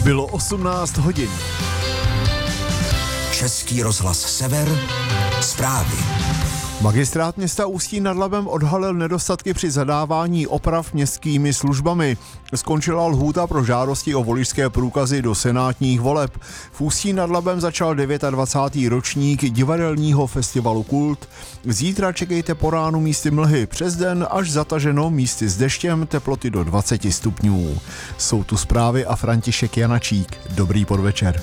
Bylo 18 hodin. Český rozhlas Sever, zprávy. Magistrát města Ústí nad Labem odhalil nedostatky při zadávání oprav městskými službami. Skončila lhůta pro žádosti o voličské průkazy do senátních voleb. V Ústí nad Labem začal 29. ročník divadelního festivalu Kult. Zítra čekejte po ránu místy mlhy, přes den až zataženo místy s deštěm, teploty do 20 stupňů. Jsou tu zprávy a František Janačík. Dobrý podvečer.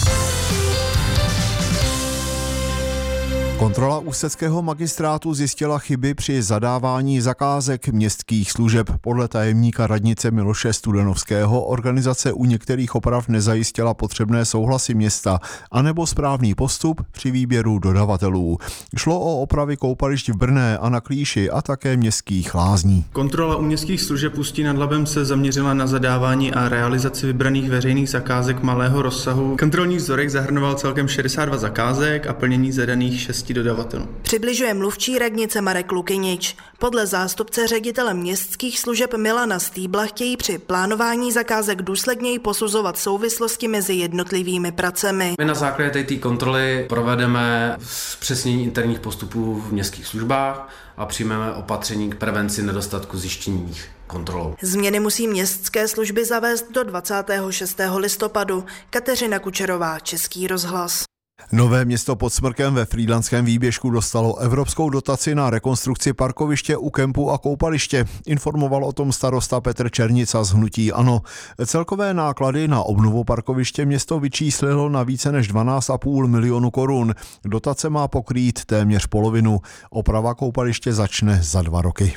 Kontrola ústeckého magistrátu zjistila chyby při zadávání zakázek městských služeb. Podle tajemníka radnice Miloše Studenovského organizace u některých oprav nezajistila potřebné souhlasy města anebo správný postup při výběru dodavatelů. Šlo o opravy koupališť v Brné a na Klíši a také městských lázní. Kontrola u městských služeb Ústí nad Labem se zaměřila na zadávání a realizaci vybraných veřejných zakázek malého rozsahu. Kontrolní vzorek zahrnoval celkem 62 zakázek a plnění zadaných 6 dodavatelů. Přibližuje mluvčí radnice Marek Lukynič. Podle zástupce ředitele městských služeb Milana Stýbla chtějí při plánování zakázek důsledněji posuzovat souvislosti mezi jednotlivými pracemi. My na základě té kontroly provedeme zpřesnění interních postupů v městských službách a přijmeme opatření k prevenci nedostatku zjištěných kontrolou. Změny musí městské služby zavést do 26. listopadu. Kateřina Kučerová, Český rozhlas. Nové Město pod Smrkem ve Frýdlantském výběžku dostalo evropskou dotaci na rekonstrukci parkoviště u kempu a koupaliště. Informoval o tom starosta Petr Černica z hnutí ANO. Celkové náklady na obnovu parkoviště město vyčíslilo na více než 12,5 milionu korun. Dotace má pokrýt téměř polovinu. Oprava koupaliště začne za 2 roky.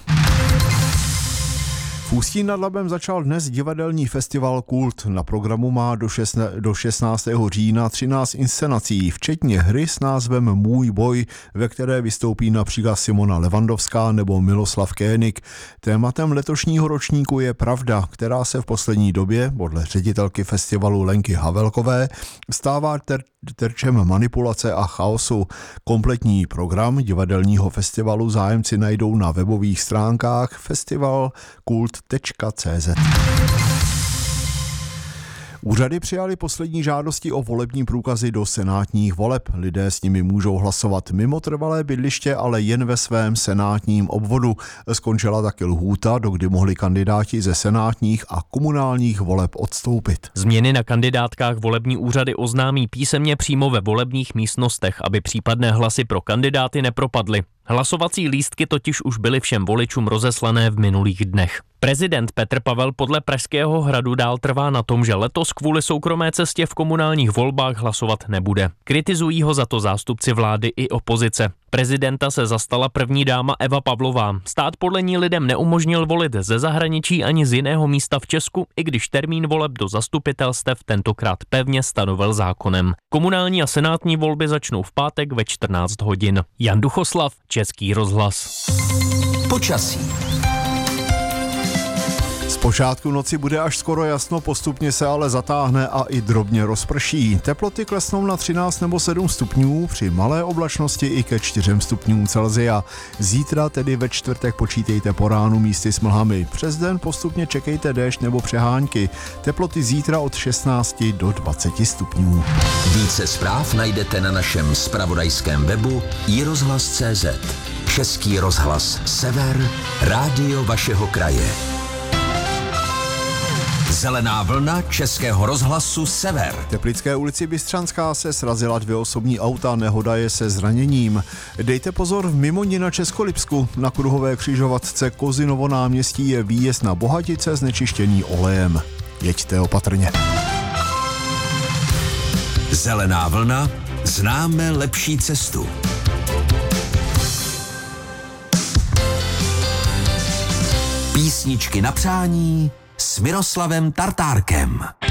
V Ústí nad Labem začal dnes divadelní festival Kult. Na programu má do 16. října 13 inscenací, včetně hry s názvem Můj boj, ve které vystoupí například Simona Levandovská nebo Miloslav Kénik. Tématem letošního ročníku je pravda, která se v poslední době, podle ředitelky festivalu Lenky Havelkové, stává terčem manipulace a chaosu. Kompletní program divadelního festivalu zájemci najdou na webových stránkách festivalkult.cz. Úřady přijali poslední žádosti o volební průkazy do senátních voleb. Lidé s nimi můžou hlasovat mimo trvalé bydliště, ale jen ve svém senátním obvodu. Skončila taky lhůta, dokdy mohli kandidáti ze senátních a komunálních voleb odstoupit. Změny na kandidátkách volební úřady oznámí písemně přímo ve volebních místnostech, aby případné hlasy pro kandidáty nepropadly. Hlasovací lístky totiž už byly všem voličům rozeslané v minulých dnech. Prezident Petr Pavel podle Pražského hradu dál trvá na tom, že letos kvůli soukromé cestě v komunálních volbách hlasovat nebude. Kritizují ho za to zástupci vlády i opozice. Prezidenta se zastala první dáma Eva Pavlová. Stát podle ní lidem neumožnil volit ze zahraničí ani z jiného místa v Česku, i když termín voleb do zastupitelstev tentokrát pevně stanovil zákonem. Komunální a senátní volby začnou v pátek ve 14 hodin. Jan Duchoslav, Český rozhlas. Počasí. Zpočátku noci bude až skoro jasno, postupně se ale zatáhne a i drobně rozprší. Teploty klesnou na 13 nebo 7 stupňů, při malé oblačnosti i ke 4 stupňům Celsia. Zítra, tedy ve čtvrtek, počítejte po ránu místy s mlhami. Přes den postupně čekejte déšť nebo přehánky. Teploty zítra od 16 do 20 stupňů. Více zpráv najdete na našem zpravodajském webu iRozhlas.cz. Český rozhlas Sever, rádio vašeho kraje. Zelená vlna Českého rozhlasu Sever. V Teplické ulici Bystřanská se srazila 2 osobní auta, nehoda je se zraněním. Dejte pozor v Mimoni na Českolipsku. Na kruhové křižovatce Kozinovo náměstí je výjezd na Bohatice znečištěný olejem. Jeďte opatrně. Zelená vlna, známe lepší cestu. Písničky na přání s Miroslavem Tartárkem.